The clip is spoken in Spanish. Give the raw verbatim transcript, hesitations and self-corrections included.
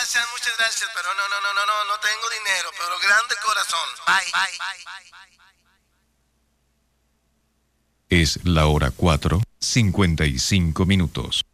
gracias, muchas gracias, pero no, no, no, no, no, no tengo dinero, pero grande corazón. Bye, bye, bye. Es la hora cuatro, cincuenta y cinco minutos.